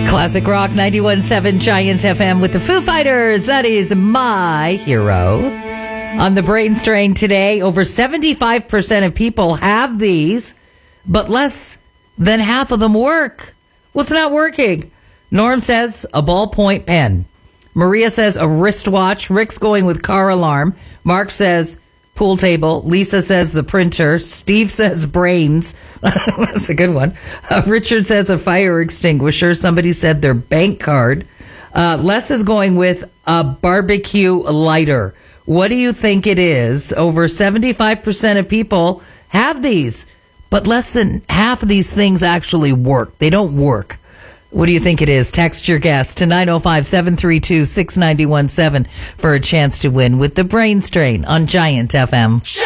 Classic Rock 91.7 Giant FM with the Foo Fighters. That is My Hero. On the Brain Strain today, over 75% of people have these, but less than half of them work. What's not working? Norm says a ballpoint pen. Maria says a wristwatch. Rick's going with car alarm. Mark says pool table. Lisa says the printer. Steve says brains. That's a good one. Richard says a fire extinguisher. Somebody said their bank card. Les is going with a barbecue lighter. What do you think it is? Over 75% of people have these, but less than half of these things actually work. They don't work. What do you think it is? Text your guess to 905-732-6917 for a chance to win with the Brain Strain on Giant FM.